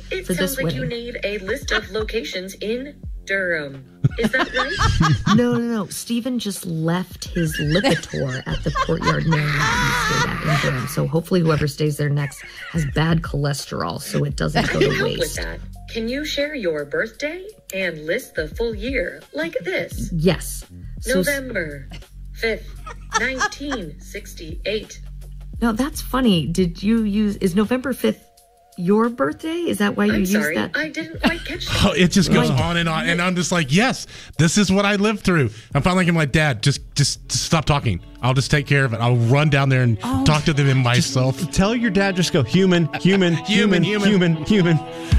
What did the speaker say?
It for this sounds like wedding. you need a list of locations in Durham. Is that right? No. Stephen just left his Lipitor at the Courtyard Marriott he stayed at in Durham. So hopefully whoever stays there next has bad cholesterol so it doesn't I go can to help with waste. that. Can you share your birthday and list the full year like this? Yes. So, November 5th, 1968. no, that's funny. Is November 5th your birthday? Is that why you I'm used sorry, that? I didn't quite catch that. Oh, it just goes on, and I'm just like, yes, this is what I lived through. I'm finally like, I'm like, Dad, just stop talking. I'll just take care of it. I'll run down there and talk to them myself. Tell your dad, just go human.